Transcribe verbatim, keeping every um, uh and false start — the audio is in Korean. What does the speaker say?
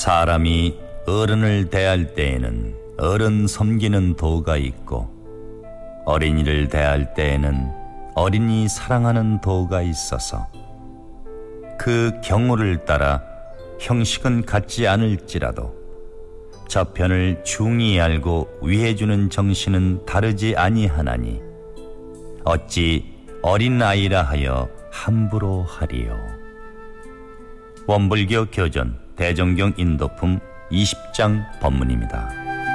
사람이 어른을 대할 때에는 어른 섬기는 도가 있고 어린이를 대할 때에는 어린이 사랑하는 도가 있어서 그 경우를 따라 형식은 같지 않을지라도 저편을 중히 알고 위해주는 정신은 다르지 아니하나니 어찌 어린아이라 하여 함부로 하리요. 원불교 교전 대정경 인도품 이십 장 법문입니다.